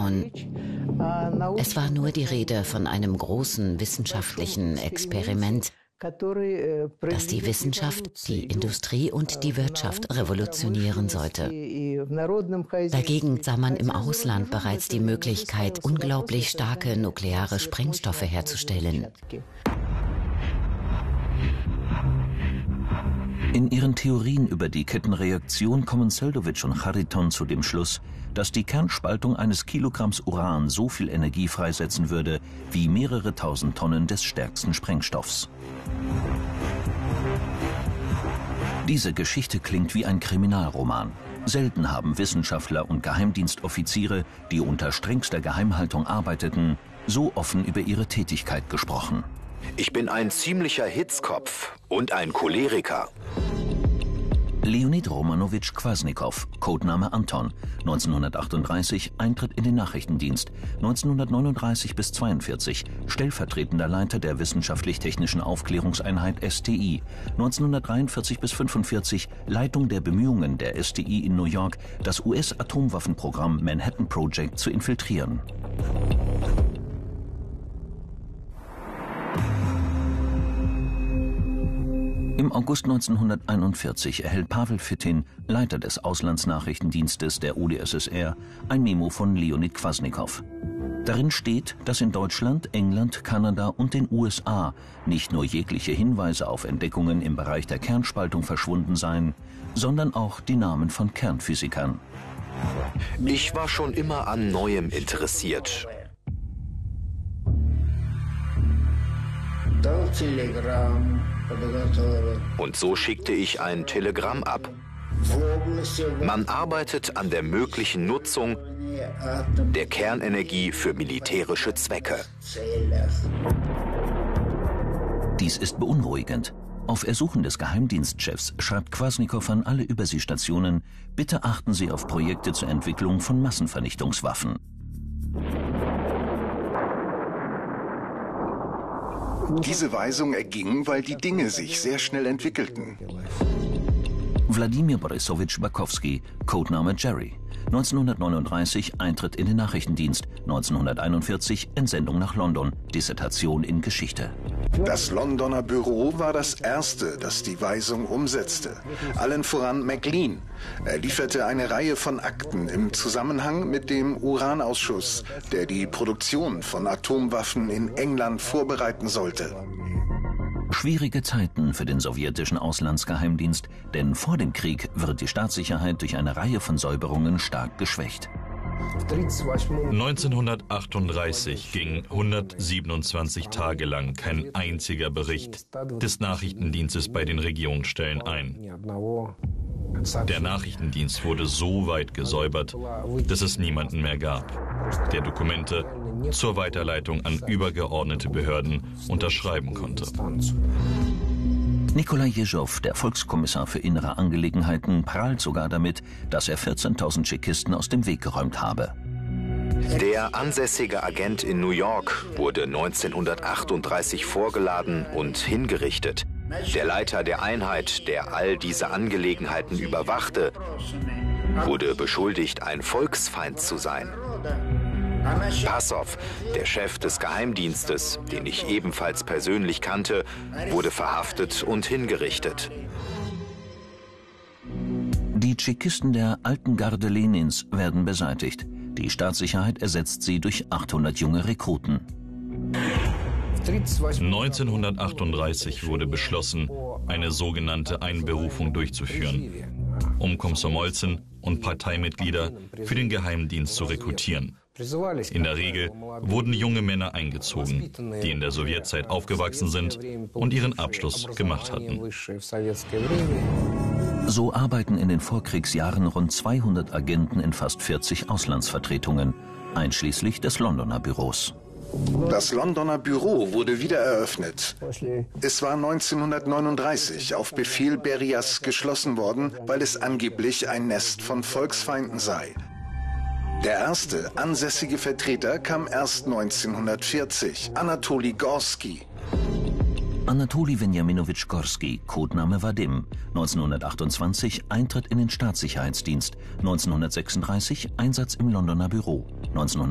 aufbauen. Es war nur die Rede von einem großen wissenschaftlichen Experiment, das die Wissenschaft, die Industrie und die Wirtschaft revolutionieren sollte. Dagegen sah man im Ausland bereits die Möglichkeit, unglaublich starke nukleare Sprengstoffe herzustellen. In ihren Theorien über die Kettenreaktion kommen Seldowitsch und Chariton zu dem Schluss, dass die Kernspaltung eines Kilogramms Uran so viel Energie freisetzen würde, wie mehrere tausend Tonnen des stärksten Sprengstoffs. Diese Geschichte klingt wie ein Kriminalroman. Selten haben Wissenschaftler und Geheimdienstoffiziere, die unter strengster Geheimhaltung arbeiteten, so offen über ihre Tätigkeit gesprochen. Ich bin ein ziemlicher Hitzkopf und ein Choleriker. Leonid Romanowitsch Kwasnikow, Codename Anton, 1938 Eintritt in den Nachrichtendienst, 1939 bis 1942 stellvertretender Leiter der Wissenschaftlich-Technischen Aufklärungseinheit STI, 1943 bis 1945 Leitung der Bemühungen der STI in New York, das US-Atomwaffenprogramm Manhattan Project zu infiltrieren. Im August 1941 erhält Pawel Fittin, Leiter des Auslandsnachrichtendienstes der UdSSR, ein Memo von Leonid Kwasnikow. Darin steht, dass in Deutschland, England, Kanada und den USA nicht nur jegliche Hinweise auf Entdeckungen im Bereich der Kernspaltung verschwunden seien, sondern auch die Namen von Kernphysikern. Ich war schon immer an Neuem interessiert. Und so schickte ich ein Telegramm ab. Man arbeitet an der möglichen Nutzung der Kernenergie für militärische Zwecke. Dies ist beunruhigend. Auf Ersuchen des Geheimdienstchefs schreibt Kwasnikow an alle Überseestationen, bitte achten Sie auf Projekte zur Entwicklung von Massenvernichtungswaffen. Diese Weisung erging, weil die Dinge sich sehr schnell entwickelten. Wladimir Borisowitsch Bakowski, Codename Jerry, 1939 Eintritt in den Nachrichtendienst, 1941 Entsendung nach London, Dissertation in Geschichte. Das Londoner Büro war das erste, das die Weisung umsetzte. Allen voran Maclean. Er lieferte eine Reihe von Akten im Zusammenhang mit dem Uranausschuss, der die Produktion von Atomwaffen in England vorbereiten sollte. Schwierige Zeiten für den sowjetischen Auslandsgeheimdienst, denn vor dem Krieg wird die Staatssicherheit durch eine Reihe von Säuberungen stark geschwächt. 1938 ging 127 Tage lang kein einziger Bericht des Nachrichtendienstes bei den Regierungsstellen ein. Der Nachrichtendienst wurde so weit gesäubert, dass es niemanden mehr gab, der Dokumente zur Weiterleitung an übergeordnete Behörden unterschreiben konnte. Nikolai Jeschow, der Volkskommissar für innere Angelegenheiten, prahlt sogar damit, dass er 14.000 Tschechisten aus dem Weg geräumt habe. Der ansässige Agent in New York wurde 1938 vorgeladen und hingerichtet. Der Leiter der Einheit, der all diese Angelegenheiten überwachte, wurde beschuldigt, ein Volksfeind zu sein. Passow, der Chef des Geheimdienstes, den ich ebenfalls persönlich kannte, wurde verhaftet und hingerichtet. Die Tschechisten der alten Garde Lenins werden beseitigt. Die Staatssicherheit ersetzt sie durch 800 junge Rekruten. 1938 wurde beschlossen, eine sogenannte Einberufung durchzuführen, um Komsomolzen und Parteimitglieder für den Geheimdienst zu rekrutieren. In der Regel wurden junge Männer eingezogen, die in der Sowjetzeit aufgewachsen sind und ihren Abschluss gemacht hatten. So arbeiten in den Vorkriegsjahren rund 200 Agenten in fast 40 Auslandsvertretungen, einschließlich des Londoner Büros. Das Londoner Büro wurde wieder eröffnet. Es war 1939 auf Befehl Berias geschlossen worden, weil es angeblich ein Nest von Volksfeinden sei. Der erste ansässige Vertreter kam erst 1940, Anatoli Gorsky. Anatoli Wenjaminowitsch Gorsky, Codename Vadim, 1928 Eintritt in den Staatssicherheitsdienst, 1936 Einsatz im Londoner Büro,